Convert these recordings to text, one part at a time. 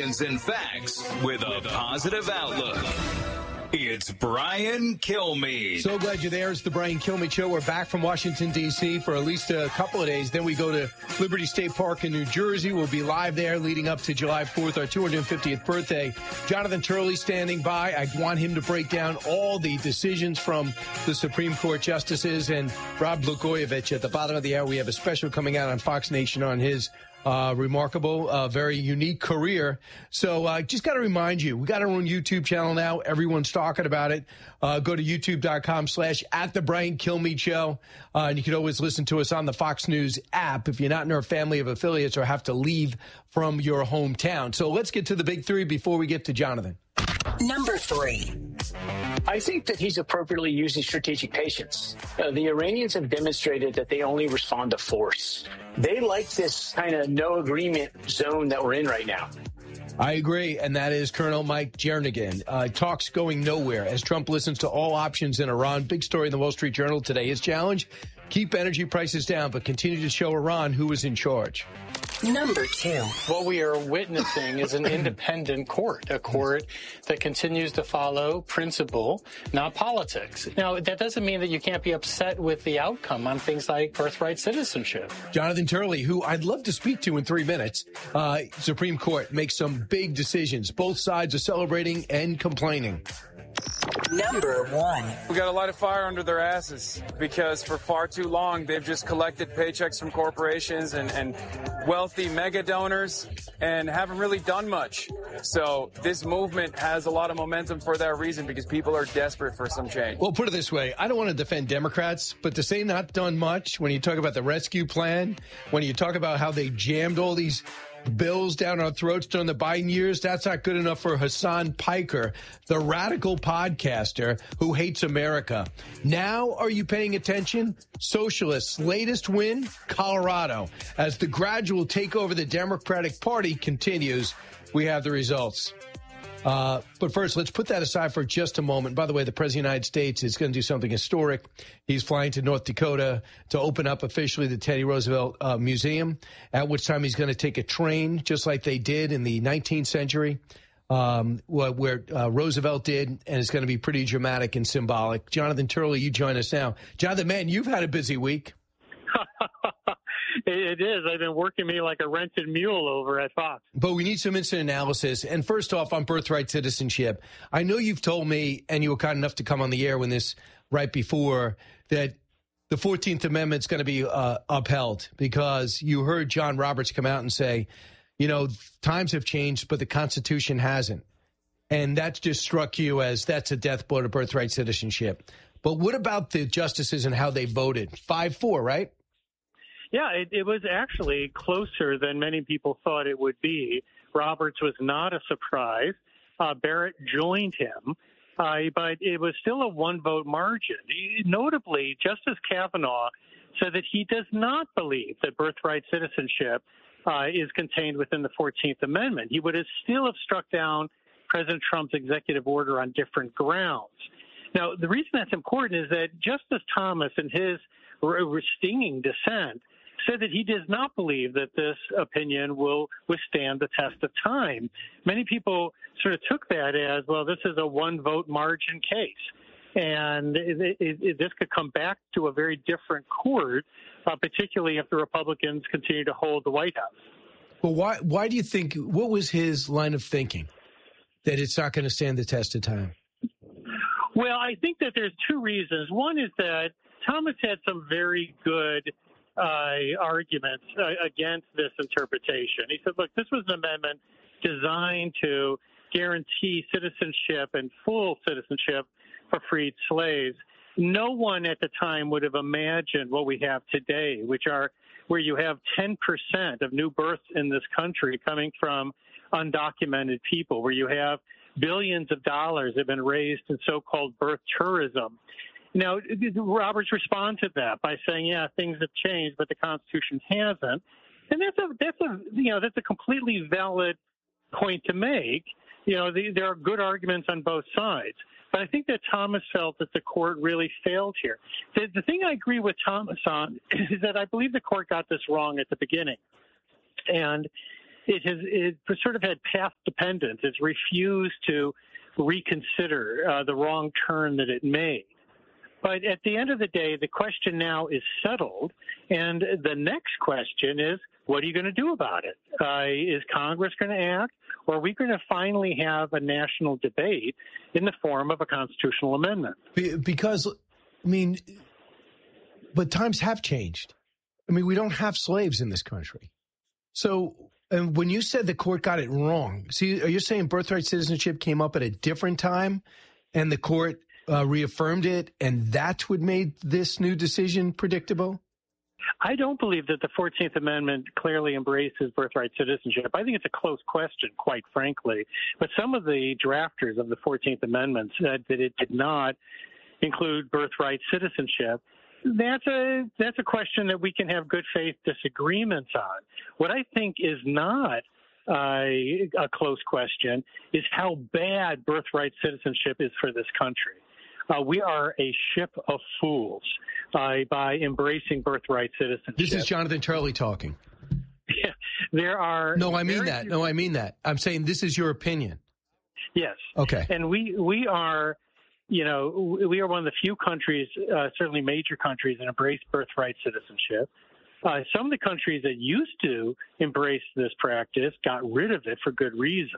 opinions and facts with a positive outlook. It's Brian Kilmeade. So glad you're there. It's the Brian Kilmeade Show. We're back from Washington, D.C. for at least a couple of days. Then we go to Liberty State Park in New Jersey. We'll be live there leading up to July 4th, our 250th birthday. Jonathan Turley standing by. I want him to break down all the decisions from the Supreme Court justices. And Rod Blagojevich at the bottom of the hour. We have a special coming out on Fox Nation on his remarkable, very unique career. So just got to remind you, we got our own YouTube channel now. Everyone's talking about it. Go to youtube.com/@the Brian Kilmeade Show. And you can always listen to us on the Fox News app if you're not in our family of affiliates or have to leave from your hometown. So let's get to the big three before we get to Jonathan. Number 3. I think that he's appropriately using strategic patience. The Iranians have demonstrated that they only respond to force. They like this kind of no agreement zone that we're in right now. I agree, and that is Colonel Mike Jernigan. Talks going nowhere as Trump listens to all options in Iran. Big story in the Wall Street Journal today. His challenge, keep energy prices down, but continue to show Iran who is in charge. Number 2. What we are witnessing is an independent court, a court that continues to follow principle, not politics. Now, that doesn't mean that you can't be upset with the outcome on things like birthright citizenship. Jonathan Turley, who I'd love to speak to in 3 minutes, Supreme Court makes some big decisions. Both sides are celebrating and complaining. Number 1. We got a lot of fire under their asses because for far too long they've just collected paychecks from corporations and wealthy mega donors and haven't really done much. So this movement has a lot of momentum for that reason because people are desperate for some change. Well, put it this way. I don't want to defend Democrats, but to say not done much when you talk about the rescue plan, when you talk about how they jammed all these bills down our throats during the Biden years, that's not good enough for Hassan Piker, the radical podcaster who hates America. Now, are you paying attention? Socialists' latest win, Colorado. As the gradual takeover of the Democratic Party continues, we have the results. But first, let's put that aside for just a moment. By the way, the President of the United States is going to do something historic. He's flying to North Dakota to open up officially the Teddy Roosevelt Museum, at which time he's going to take a train, just like they did in the 19th century, where Roosevelt did, and it's going to be pretty dramatic and symbolic. Jonathan Turley, you join us now. Jonathan, man, you've had a busy week. It is. I've been working me like a rented mule over at Fox. But we need some instant analysis. And first off, on birthright citizenship, I know you've told me, and you were kind enough to come on the air when this right before, that the 14th Amendment is going to be upheld because you heard John Roberts come out and say, you know, times have changed, but the Constitution hasn't. And that just struck you as that's a death blow to birthright citizenship. But what about the justices and how they voted? 5-4, right? Yeah, it was actually closer than many people thought it would be. Roberts was not a surprise. Barrett joined him, but it was still a one-vote margin. Notably, Justice Kavanaugh said that he does not believe that birthright citizenship is contained within the 14th Amendment. He would have still have struck down President Trump's executive order on different grounds. Now, the reason that's important is that Justice Thomas, in his stinging dissent, said that he does not believe that this opinion will withstand the test of time. Many people sort of took that as, well, this is a one-vote margin case. And this could come back to a very different court, particularly if the Republicans continue to hold the White House. Well, why do you think, what was his line of thinking, that it's not going to stand the test of time? Well, I think that there's two reasons. One is that Thomas had some very good arguments against this interpretation. He said, look, this was an amendment designed to guarantee citizenship and full citizenship for freed slaves. No one at the time would have imagined what we have today, which are where you have 10% of new births in this country coming from undocumented people, where you have billions of dollars have been raised in so-called birth tourism. Now, Roberts responded to that by saying, yeah, things have changed, but the Constitution hasn't. And that's a completely valid point to make. You know, there are good arguments on both sides. But I think that Thomas felt that the court really failed here. The thing I agree with Thomas on is that I believe the court got this wrong at the beginning. And it sort of had path dependence. It's refused to reconsider the wrong turn that it made. But at the end of the day, the question now is settled, and the next question is, what are you going to do about it? Is Congress going to act, or are we going to finally have a national debate in the form of a constitutional amendment? Because, I mean, but times have changed. I mean, we don't have slaves in this country. So, and when you said the court got it wrong, see, are you saying birthright citizenship came up at a different time, and the court reaffirmed it, and that's what made this new decision predictable? I don't believe that the 14th Amendment clearly embraces birthright citizenship. I think it's a close question, quite frankly. But some of the drafters of the 14th Amendment said that it did not include birthright citizenship. That's a question that we can have good faith disagreements on. What I think is not a close question is how bad birthright citizenship is for this country. We are a ship of fools by embracing birthright citizenship. This is Jonathan Turley talking. Yeah, there are. No, I mean that. No, I mean that. I'm saying this is your opinion. Yes. Okay. And we are, we are one of the few countries, certainly major countries, that embrace birthright citizenship. Some of the countries that used to embrace this practice got rid of it for good reason.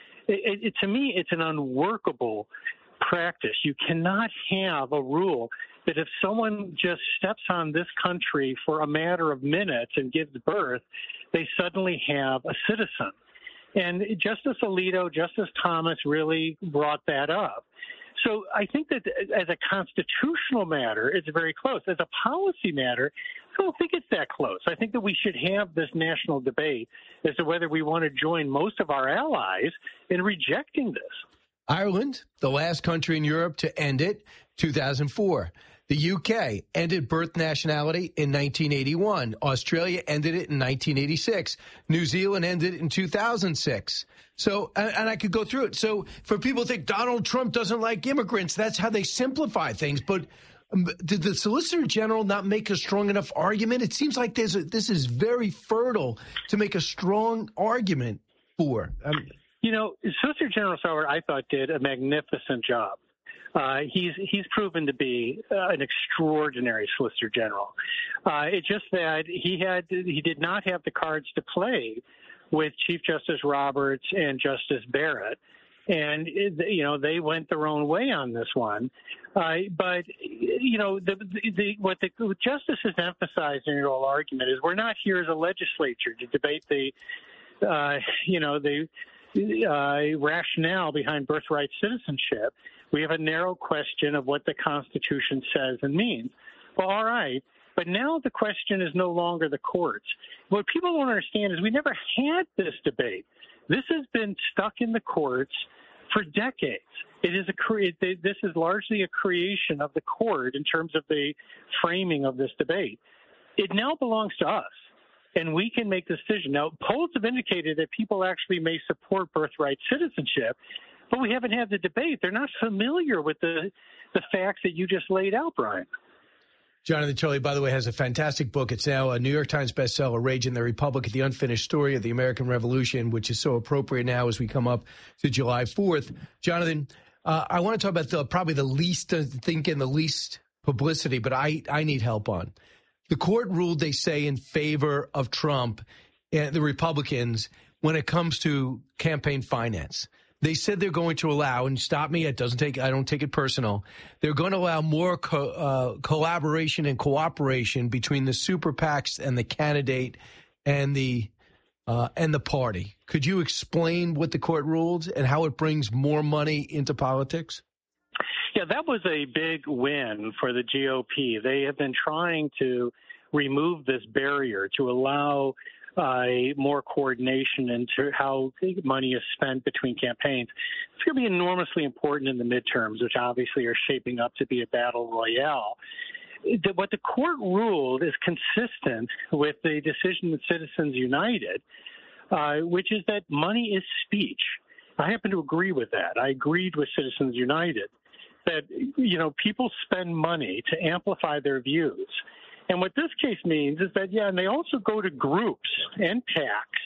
To me, it's an unworkable practice. You cannot have a rule that if someone just steps on this country for a matter of minutes and gives birth, they suddenly have a citizen. And Justice Alito, Justice Thomas really brought that up. So I think that as a constitutional matter, it's very close. As a policy matter, I don't think it's that close. I think that we should have this national debate as to whether we want to join most of our allies in rejecting this. Ireland, the last country in Europe to end it, 2004. The UK ended birth nationality in 1981. Australia ended it in 1986. New Zealand ended it in 2006. So, and I could go through it. So for people who think Donald Trump doesn't like immigrants, that's how they simplify things. But did the Solicitor General not make a strong enough argument? It seems like this is very fertile to make a strong argument for. Solicitor General Sauer, I thought, did a magnificent job. He's proven to be an extraordinary Solicitor General. It's just that he did not have the cards to play with Chief Justice Roberts and Justice Barrett, and they went their own way on this one. But what the justices emphasized in your whole argument is we're not here as a legislature to debate the rationale behind birthright citizenship. We have a narrow question of what the Constitution says and means. Well, all right, but now the question is no longer the courts. What people don't understand is we never had this debate. This has been stuck in the courts for decades. This is largely a creation of the court in terms of the framing of this debate. It now belongs to us, and we can make the decision. Now, polls have indicated that people actually may support birthright citizenship, but we haven't had the debate. They're not familiar with the facts that you just laid out, Brian. Jonathan Turley, by the way, has a fantastic book. It's now a New York Times bestseller, Rage in the Republic, The Unfinished Story of the American Revolution, which is so appropriate now as we come up to July 4th. Jonathan, I want to talk about probably the least publicity, but I need help on. The court ruled, they say, in favor of Trump and the Republicans when it comes to campaign finance. They said they're going to allow, and stop me, I don't take it personal. They're going to allow more collaboration and cooperation between the super PACs and the candidate and the party. Could you explain what the court ruled and how it brings more money into politics? Yeah, that was a big win for the GOP. They have been trying to remove this barrier to allow more coordination into how money is spent between campaigns. It's going to be enormously important in the midterms, which obviously are shaping up to be a battle royale. What the court ruled is consistent with the decision of Citizens United, which is that money is speech. I happen to agree with that. I agreed with Citizens United that, people spend money to amplify their views. And what this case means is that, and they also go to groups and PACs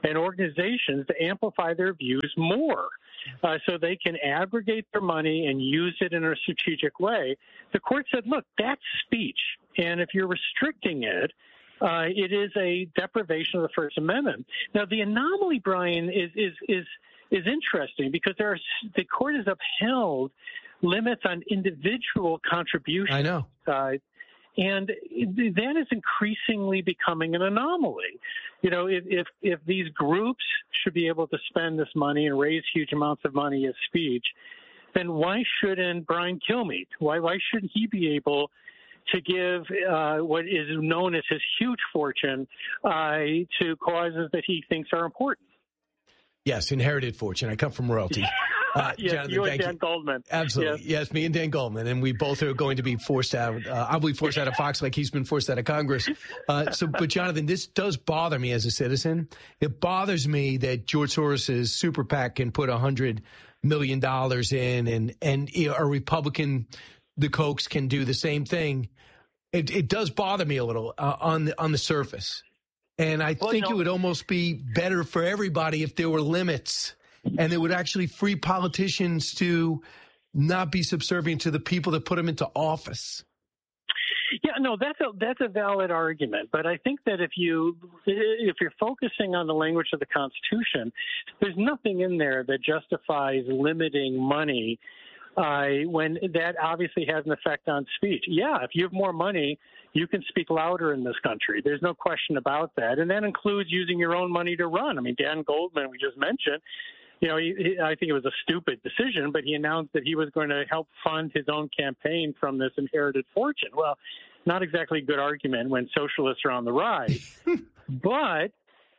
and organizations to amplify their views more. So they can aggregate their money and use it in a strategic way. The court said, look, that's speech. And if you're restricting it, it is a deprivation of the First Amendment. Now, the anomaly, Brian, is interesting because the court has upheld limits on individual contributions. I know. And that is increasingly becoming an anomaly. You know, if these groups should be able to spend this money and raise huge amounts of money as speech, then why shouldn't Brian Kilmeade? Why shouldn't he be able to give what is known as his huge fortune to causes that he thinks are important? Yes, inherited fortune. I come from royalty. Yes, Jonathan, you and Dan Goldman. Absolutely. Yes, me and Dan Goldman. And we both are going to be forced out. I'll be forced out of Fox like he's been forced out of Congress. But Jonathan, this does bother me as a citizen. It bothers me that George Soros's super PAC can put $100 million in and a Republican, the Kochs, can do the same thing. It does bother me a little on the surface. And I think it would almost be better for everybody if there were limits and it would actually free politicians to not be subservient to the people that put them into office. Yeah, no, that's a valid argument. But I think that if you're focusing on the language of the Constitution, there's nothing in there that justifies limiting money when that obviously has an effect on speech. Yeah, if you have more money, you can speak louder in this country. There's no question about that. And that includes using your own money to run. I mean, Dan Goldman, we just mentioned, you know, I think it was a stupid decision, but he announced that he was going to help fund his own campaign from this inherited fortune. Well, not exactly a good argument when socialists are on the rise, but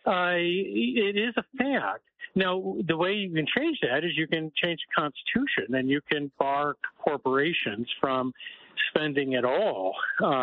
it is a fact. Now, the way you can change that is you can change the Constitution and you can bar corporations from spending at all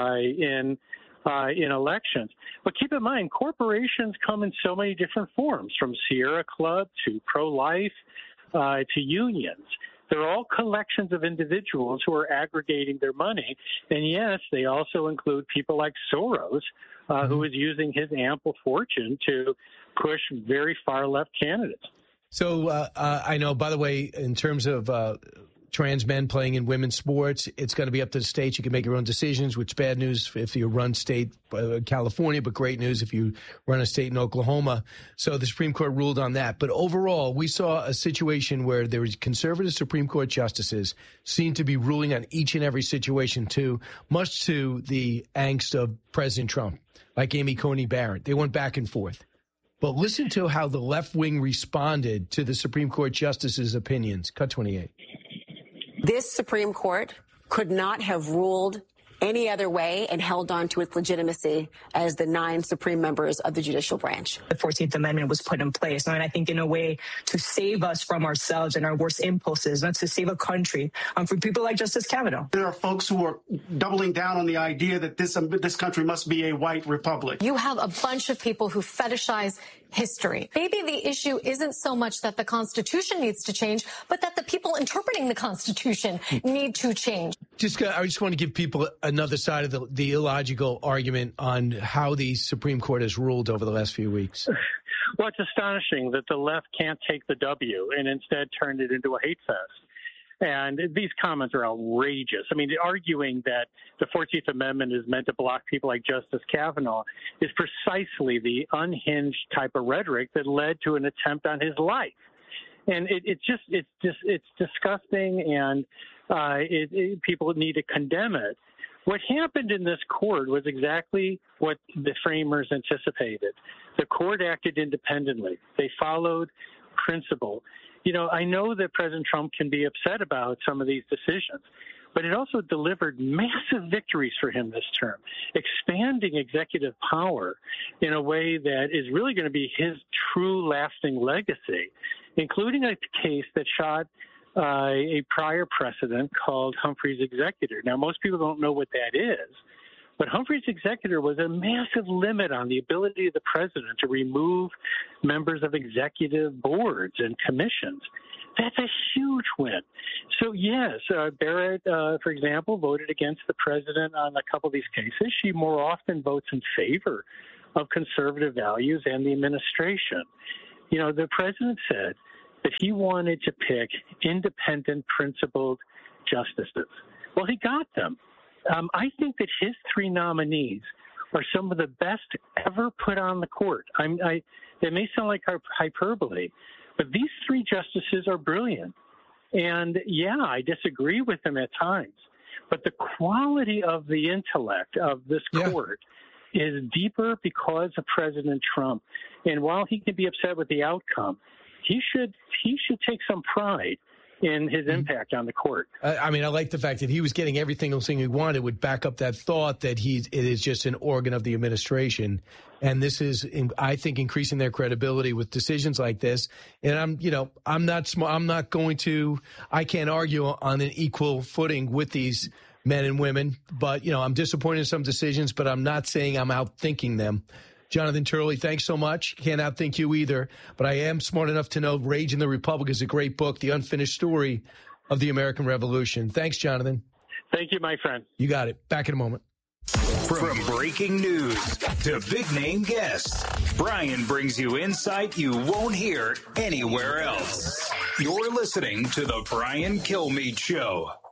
in elections. But keep in mind, corporations come in so many different forms, from Sierra Club to pro-life to unions. They're all collections of individuals who are aggregating their money. And yes, they also include people like Soros, who is using his ample fortune to push very far left candidates. So I know, by the way, in terms of trans men playing in women's sports, it's going to be up to the states. You can make your own decisions, which is bad news if you run state California, but great news if you run a state in Oklahoma. So the Supreme Court ruled on that. But overall, we saw a situation where there was conservative Supreme Court justices seemed to be ruling on each and every situation, much to the angst of President Trump, like Amy Coney Barrett. They went back and forth. But listen to how the left wing responded to the Supreme Court justices' opinions. Cut 28. This Supreme Court could not have ruled any other way and held on to its legitimacy as the 9 supreme members of the judicial branch. The 14th Amendment was put in place, and I think in a way to save us from ourselves and our worst impulses, not to save a country, for people like Justice Kavanaugh. There are folks who are doubling down on the idea that this country must be a white republic. You have a bunch of people who fetishize history. Maybe the issue isn't so much that the Constitution needs to change, but that the people interpreting the Constitution need to change. I just want to give people another side of the illogical argument on how the Supreme Court has ruled over the last few weeks. Well, it's astonishing that the left can't take the W and instead turned it into a hate fest. And these comments are outrageous. I mean, arguing that the 14th Amendment is meant to block people like Justice Kavanaugh is precisely the unhinged type of rhetoric that led to an attempt on his life. And it's disgusting, and people need to condemn it. What happened in this court was exactly what the framers anticipated. The court acted independently. They followed principle. You know, I know that President Trump can be upset about some of these decisions, but it also delivered massive victories for him this term, expanding executive power in a way that is really going to be his true lasting legacy, including a case that shot a prior precedent called Humphrey's Executor. Now, most people don't know what that is, but Humphrey's Executor was a massive limit on the ability of the president to remove members of executive boards and commissions. That's a huge win. So, yes, Barrett, for example, voted against the president on a couple of these cases. She more often votes in favor of conservative values and the administration. You know, the president said that he wanted to pick independent, principled justices. Well, he got them. I think that his three nominees are some of the best ever put on the court. It may sound like hyperbole, but these three justices are brilliant. And, yeah, I disagree with them at times. But the quality of the intellect of this court is deeper because of President Trump. And while he can be upset with the outcome, he should take some pride in his impact on the court. I mean, I like the fact that he was getting every single thing he wanted, would back up that thought that it is just an organ of the administration. And this is, I think, increasing their credibility with decisions like this. And I'm not smart. I can't argue on an equal footing with these men and women. But, I'm disappointed in some decisions, but I'm not saying I'm outthinking them. Jonathan Turley, thanks so much. Can't outthink you either. But I am smart enough to know Rage in the Republic is a great book, the unfinished story of the American Revolution. Thanks, Jonathan. Thank you, my friend. You got it. Back in a moment. From breaking news to big-name guests, Brian brings you insight you won't hear anywhere else. You're listening to The Brian Kilmeade Show.